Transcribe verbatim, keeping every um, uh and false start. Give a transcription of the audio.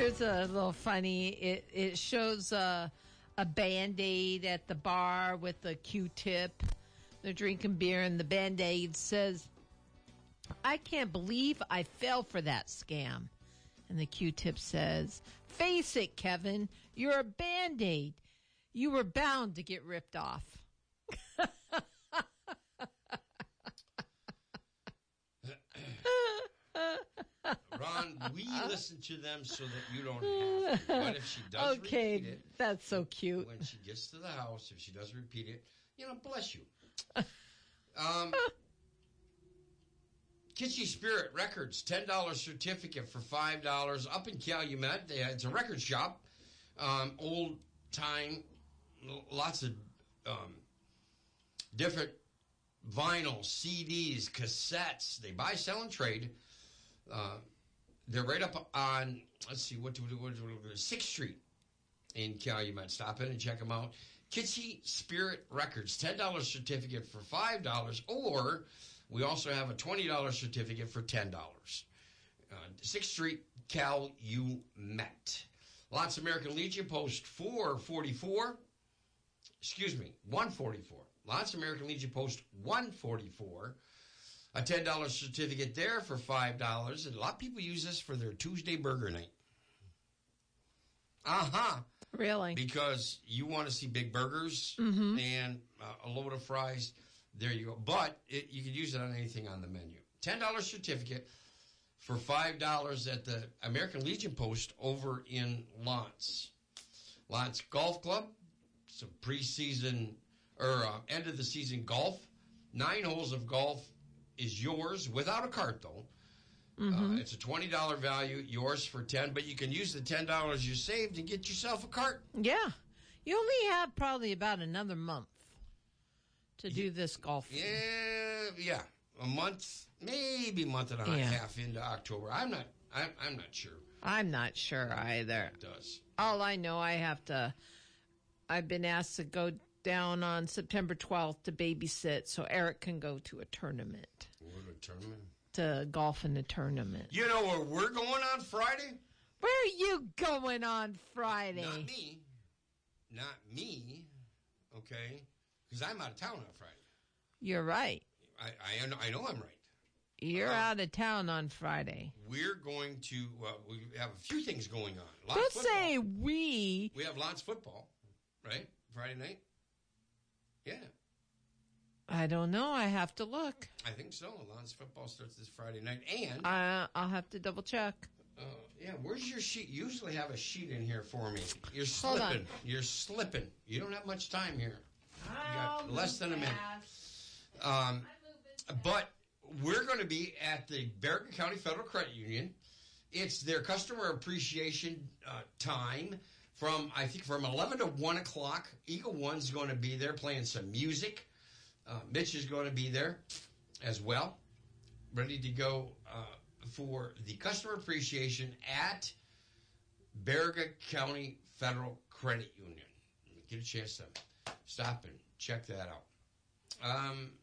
Here's a little funny. It it shows a, a Band-Aid at the bar with a Q-tip. They're drinking beer, and the Band-Aid says, "I can't believe I fell for that scam." And the Q-tip says, "Face it, Kevin, you're a Band-Aid. You were bound to get ripped off." Ron, we listen to them so that you don't have to. What if she does okay, repeat it? That's so cute. When she gets to the house, if she does repeat it, you know, bless you. Um, Kitschy Spirit Records, ten dollars certificate for five dollars up in Calumet. It's a record shop. Um, old time, lots of um, different vinyl, C Ds, cassettes. They buy, sell, and trade. Uh, they're right up on, let's see, what do we do? sixth Street in Calumet. Stop in and check them out. Kitschy Spirit Records, ten dollars certificate for five dollars, or we also have a twenty dollars certificate for ten dollars. Uh, sixth Street, Calumet. Lots American Legion, post four forty-four. Excuse me, one forty-four. Lots American Legion, post one forty-four. A ten dollars certificate there for five dollars. And a lot of people use this for their Tuesday burger night. Uh-huh. Really? Because you want to see big burgers mm-hmm. and uh, a load of fries. There you go. But it, you can use it on anything on the menu. ten dollars certificate for five dollars at the American Legion post over in Lance. Lance Golf Club. Some preseason or uh, end of the season golf. Nine holes of golf is yours without a cart, though. Mm-hmm. Uh, it's a twenty dollars value, yours for ten dollars, but you can use the ten dollars you saved and get yourself a cart. Yeah. You only have probably about another month to do this golf. Yeah, yeah. A month, maybe a month and a yeah. half into October. I'm not I'm, I'm not sure. I'm not sure either. It does. All I know, I have to, I've been asked to go down on September twelfth to babysit so Eric can go to a tournament. What a tournament? To golf in a tournament. You know where we're going on Friday? Where are you going on Friday? Not me. Not me. Okay? Because I'm out of town on Friday. You're right. I, I, know, I know I'm right. You're uh, out of town on Friday. We're going to, uh, we have a few things going on. Don't say we. We have Lance football, right? Friday night? Yeah. I don't know. I have to look. I think so. Lance football starts this Friday night. And uh, I'll have to double check. Uh, yeah, where's your sheet? You usually have a sheet in here for me. You're slipping. You're slipping. You don't have much time here. You got less than a minute. Um, but we're going to be at the Bexar County Federal Credit Union. It's their customer appreciation uh, time from, I think, from eleven to one o'clock. Eagle One's going to be there playing some music. Uh, Mitch is going to be there as well, ready to go uh, for the customer appreciation at Bexar County Federal Credit Union. Get a chance to stop and check that out. Um,